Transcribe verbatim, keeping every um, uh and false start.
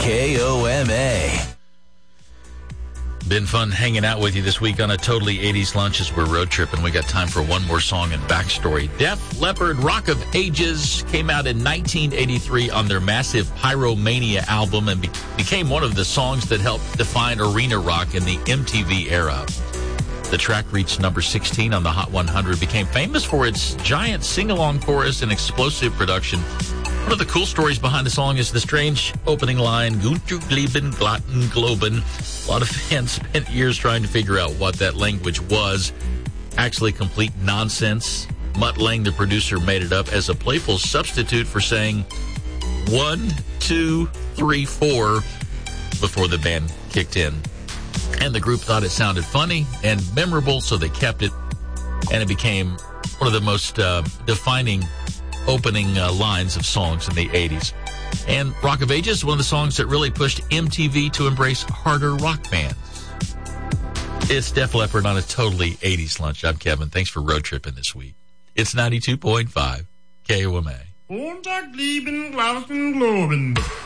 K O M A. Been fun hanging out with you this week on a totally eighties lunch as we're road tripping. We got time for one more song and backstory. Def Leppard, Rock of Ages, came out in nineteen eighty-three on their massive Pyromania album and be- became one of the songs that helped define arena rock in the M T V era. The track reached number sixteen on the Hot one hundred, became famous for its giant sing-along chorus and explosive production. One of the cool stories behind the song is the strange opening line, Gunter Gleben, Glatten, Globen. A lot of fans spent years trying to figure out what that language was. Actually complete nonsense. Mutt Lange, the producer, made it up as a playful substitute for saying one, two, three, four before the band kicked in. And the group thought it sounded funny and memorable, so they kept it. And it became one of the most uh, defining opening uh, lines of songs in the eighties. And Rock of Ages is one of the songs that really pushed M T V to embrace harder rock bands. It's Def Leppard on a totally eighties lunch. I'm Kevin. Thanks for road tripping this week. It's ninety-two point five K O M A.